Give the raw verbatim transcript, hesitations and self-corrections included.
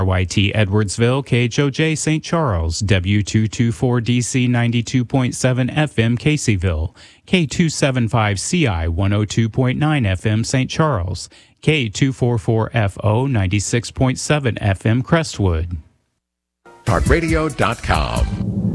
Y T Edwardsville, K H O J Saint Charles, W two twenty-four D C ninety-two point seven F M Caseyville, K two seventy-five C I one oh two point nine F M Saint Charles, K two forty-four F O ninety-six point seven F M Crestwood. talk radio dot com